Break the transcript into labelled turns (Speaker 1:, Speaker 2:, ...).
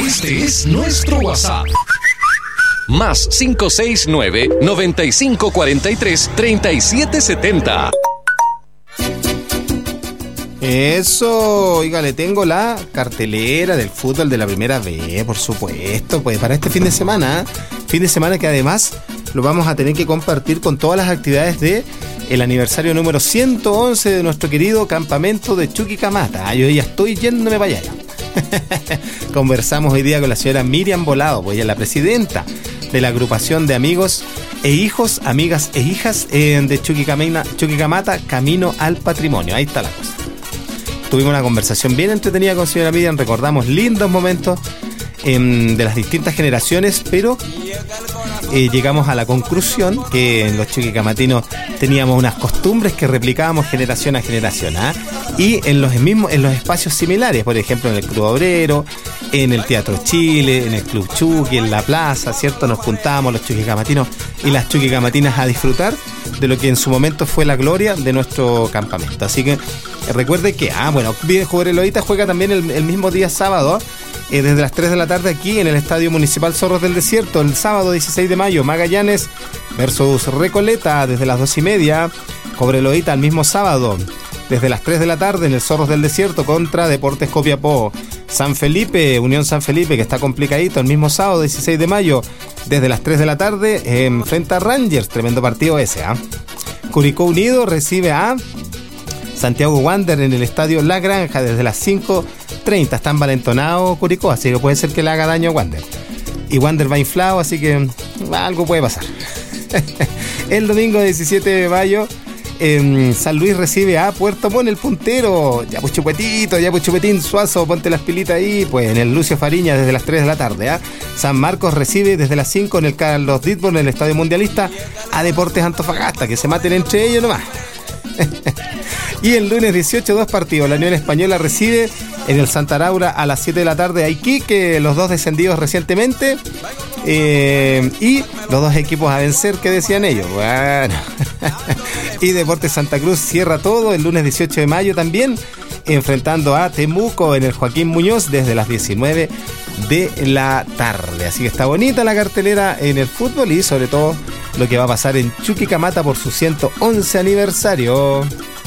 Speaker 1: Este es nuestro WhatsApp. Más 569-9543-3770.
Speaker 2: Eso, oiga, le tengo la cartelera del fútbol de la primera B, por supuesto, pues para este fin de semana que además lo vamos a tener que compartir con todas las actividades de el aniversario número 111 de nuestro querido campamento de Chuquicamata. Yo ya estoy yéndome para allá. Conversamos hoy día con la señora Miriam Volado, pues ella es la presidenta de la agrupación de amigos e hijos, amigas e hijas de Chuquicamata, Camino al Patrimonio. Ahí está la cosa. Tuvimos una conversación bien entretenida con señora Miriam, recordamos lindos momentos de las distintas generaciones, pero llegamos a la conclusión que en los chuquicamatinos teníamos unas costumbres que replicábamos generación a generación, y en los espacios similares, por ejemplo en el Club Obrero, en el Teatro Chile, en el Club Chuqui, en la plaza, ¿cierto? Nos juntábamos los chuquicamatinos y las chuquicamatinas a disfrutar de lo que en su momento fue la gloria de nuestro campamento. Así que recuerde que, Cobreloita juega también el mismo día sábado, desde las 3 de la tarde aquí en el Estadio Municipal Zorros del Desierto, el sábado 16 de mayo, Magallanes versus Recoleta desde las 2:30, Cobreloita el mismo sábado, desde las 3 de la tarde en el Zorros del Desierto contra Deportes Copiapó. San Felipe, Unión San Felipe, que está complicadito, el mismo sábado 16 de mayo, desde las 3 de la tarde, frente a Rangers, tremendo partido ese, Curicó Unido recibe a Santiago Wander en el estadio La Granja desde las 5:30. Está envalentonado Curicó, así que puede ser que le haga daño a Wander. Y Wander va inflado, así que algo puede pasar. El domingo 17 de mayo, San Luis recibe a Puerto Montt, el puntero. Ya pues Chupetín Suazo, ponte las pilitas ahí. Pues en el Lucio Fariña desde las 3 de la tarde. San Marcos recibe desde las 5 en el Carlos Ditborn, en el Estadio Mundialista, a Deportes Antofagasta. Que se maten entre ellos nomás. Y el lunes 18, 2 partidos. La Unión Española recibe en el Santa Laura a las 7 de la tarde a Iquique, los dos descendidos recientemente. Y los dos equipos a vencer, ¿qué decían ellos? Bueno. Y Deportes Santa Cruz cierra todo el lunes 18 de mayo también, enfrentando a Temuco en el Joaquín Muñoz desde las 19 de la tarde. Así que está bonita la cartelera en el fútbol y sobre todo lo que va a pasar en Chuquicamata por su 111 aniversario.